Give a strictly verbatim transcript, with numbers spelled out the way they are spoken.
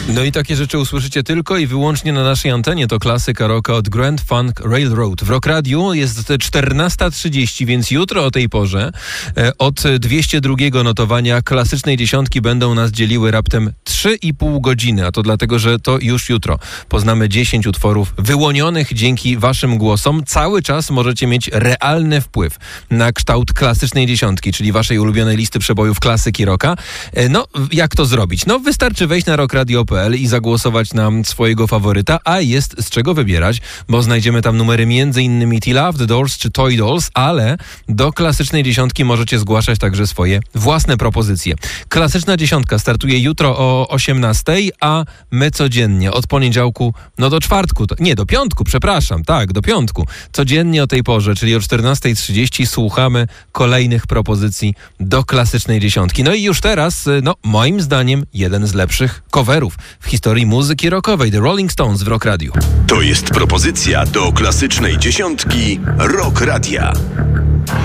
No i takie rzeczy usłyszycie tylko i wyłącznie na naszej antenie. To klasyka rocka od Grand Funk Railroad. W Rock Radio jest czternasta trzydzieści, więc jutro o tej porze e, od dwieście drugiego notowania klasycznej dziesiątki będą nas dzieliły raptem trzy i pół godziny. A to dlatego, że to już jutro poznamy dziesięć utworów wyłonionych dzięki waszym głosom. Cały czas możecie mieć realny wpływ na kształt klasycznej dziesiątki, czyli waszej ulubionej listy przebojów klasyki rocka. E, no, jak to zrobić? No, wystarczy wejść na rock radio kropka p l i zagłosować na swojego faworyta, a jest z czego wybierać, bo znajdziemy tam numery między innymi T-Love, The Doors czy Toy Dolls, ale do klasycznej dziesiątki możecie zgłaszać także swoje własne propozycje. Klasyczna dziesiątka startuje jutro o osiemnastej, a my codziennie od poniedziałku, no do czwartku, to, nie, do piątku, przepraszam, tak, do piątku, codziennie o tej porze, czyli o czternasta trzydzieści słuchamy kolejnych propozycji do klasycznej dziesiątki. No i już teraz, no moim zdaniem, jeden z lepszych coverów w historii muzyki rockowej, The Rolling Stones w Rock Radio. To jest propozycja do klasycznej dziesiątki Rock Radia.